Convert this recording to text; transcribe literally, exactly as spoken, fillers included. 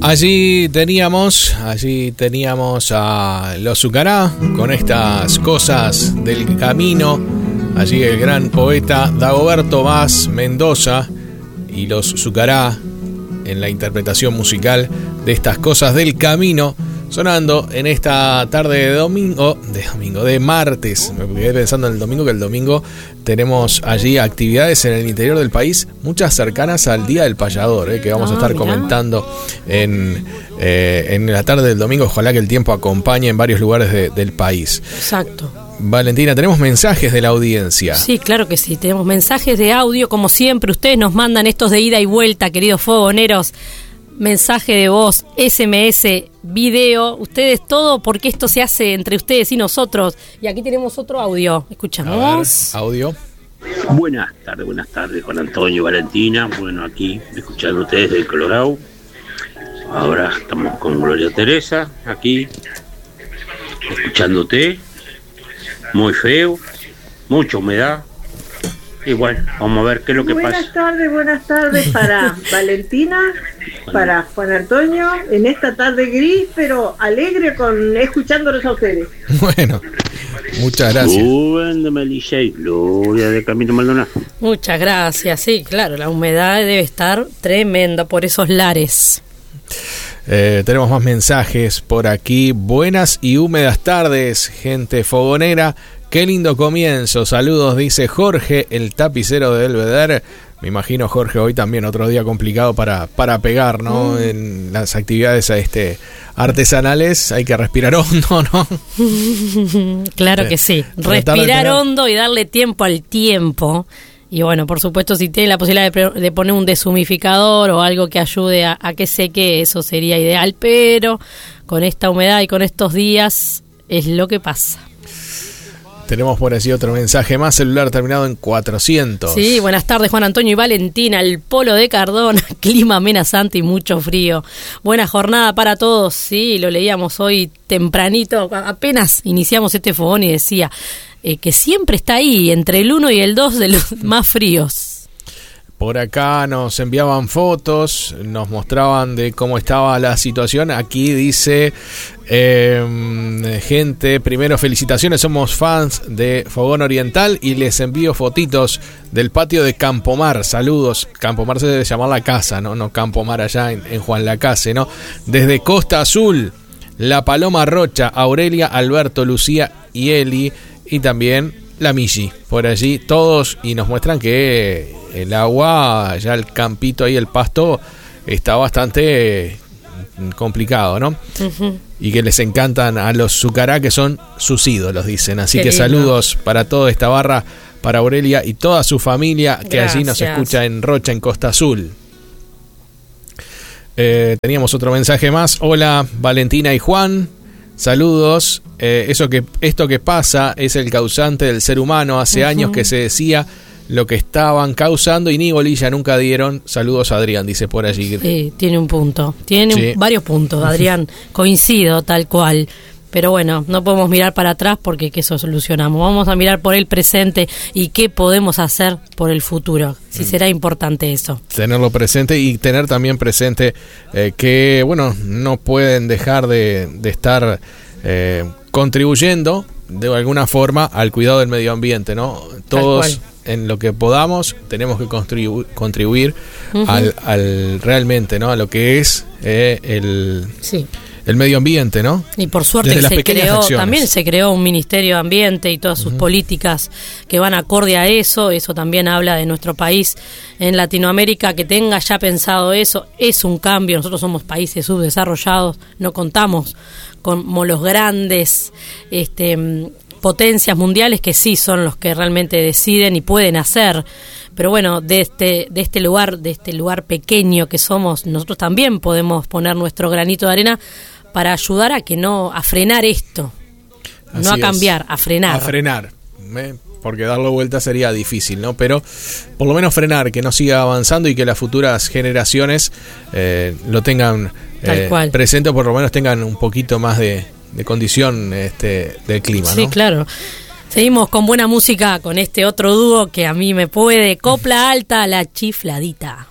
Allí teníamos, allí teníamos a los Zucará con estas cosas del camino. Allí el gran poeta Dagoberto Vaz Mendoza y los Zucará en la interpretación musical de estas cosas del camino, sonando en esta tarde de domingo, de domingo, de martes. Me quedé pensando en el domingo, que el domingo tenemos allí actividades en el interior del país, muchas cercanas al Día del Payador, eh, que vamos ah, a estar mirá. comentando en, eh, en la tarde del domingo. Ojalá que el tiempo acompañe en varios lugares de, del país. Exacto. Valentina, tenemos mensajes de la audiencia. Sí, claro que sí, tenemos mensajes de audio, como siempre. Ustedes nos mandan estos de ida y vuelta, queridos fogoneros. Mensaje de voz, ese eme ese, video, ustedes todo, porque esto se hace entre ustedes y nosotros. Y aquí tenemos otro audio, escuchamos. A ver, audio. Buenas tardes, buenas tardes, Juan Antonio y Valentina. Bueno, aquí escuchando ustedes del Colorado. Ahora estamos con Gloria Teresa, aquí, escuchándote. Muy feo, mucha humedad. Y bueno, vamos a ver qué es lo que buenas pasa. Buenas tardes, buenas tardes para Valentina, para Juan Antonio, en esta tarde gris, pero alegre con escuchándolos a ustedes. Bueno, muchas gracias. Rubén de Melilla y Gloria de Camino Maldonado. Muchas gracias, sí, claro, la humedad debe estar tremenda por esos lares. Eh, tenemos más mensajes por aquí. Buenas y húmedas tardes, gente fogonera. Qué lindo comienzo. Saludos, dice Jorge, el tapicero de Belvedere. Me imagino, Jorge, hoy también otro día complicado para, para pegar, ¿no? Mm. En las actividades este, artesanales hay que respirar hondo, ¿no? Claro que sí. Respirar tener... hondo y darle tiempo al tiempo. Y bueno, por supuesto, si tiene la posibilidad de, de poner un deshumificador o algo que ayude a, a que seque, eso sería ideal. Pero con esta humedad y con estos días es lo que pasa. Tenemos por así otro mensaje más, celular terminado en cuatrocientos. Sí, buenas tardes, Juan Antonio y Valentina, el polo de Cardona, clima amenazante y mucho frío. Buena jornada para todos, sí, lo leíamos hoy tempranito, apenas iniciamos este fogón y decía eh, que siempre está ahí, entre el uno y el dos de los más fríos. Por acá nos enviaban fotos, nos mostraban de cómo estaba la situación. Aquí dice, eh, gente, primero felicitaciones, somos fans de Fogón Oriental y les envío fotitos del patio de Campomar. Saludos. Campomar se debe llamar la casa, no, no Campomar allá en, en Juan Lacase, ¿no? Desde Costa Azul, La Paloma Rocha, Aurelia, Alberto, Lucía y Eli, y también la Migi, por allí todos, y nos muestran que el agua, ya el campito ahí, el pasto, está bastante complicado, ¿no? Uh-huh. Y que les encantan a los Zucará, que son sus ídolos, dicen. Así Qué que lindo. Saludos para toda esta barra, para Aurelia y toda su familia, que Gracias. Allí nos escucha en Rocha, en Costa Azul. Eh, teníamos otro mensaje más. Hola, Valentina y Juan. Saludos. Eh, eso que esto que pasa es el causante del ser humano. Hace uh-huh. años que se decía lo que estaban causando y ni bolilla nunca dieron. Saludos, Adrián, dice por allí. Sí, tiene un punto. Tiene sí. un, varios puntos, Adrián. Coincido, tal cual. Pero bueno, no podemos mirar para atrás porque ¿qué eso solucionamos? Vamos a mirar por el presente y qué podemos hacer por el futuro. Si será importante eso. Tenerlo presente y tener también presente eh, que, bueno, no pueden dejar de, de estar eh, contribuyendo de alguna forma al cuidado del medio ambiente, ¿no? Todos en lo que podamos tenemos que contribu- contribuir uh-huh. al, al realmente, ¿no? A lo que es eh, el... Sí. El medio ambiente, ¿no? Y por suerte que se creó, acciones. También se creó un Ministerio de Ambiente y todas sus uh-huh. políticas que van acorde a eso. Eso también habla de nuestro país en Latinoamérica, que tenga ya pensado eso. Es un cambio. Nosotros somos países subdesarrollados, no contamos como los grandes este, potencias mundiales que sí son los que realmente deciden y pueden hacer. Pero bueno, de este de este lugar, de este lugar pequeño que somos, nosotros también podemos poner nuestro granito de arena para ayudar a que no, a frenar esto. Así no a cambiar, es. a frenar. A frenar, ¿eh? Porque darlo vuelta sería difícil, ¿no? Pero por lo menos frenar, que no siga avanzando y que las futuras generaciones eh, lo tengan eh, presente, o por lo menos tengan un poquito más de, de condición este, del clima, ¿no? Sí, claro. Seguimos con buena música, con este otro dúo que a mí me puede. Copla Alta, La Chifladita.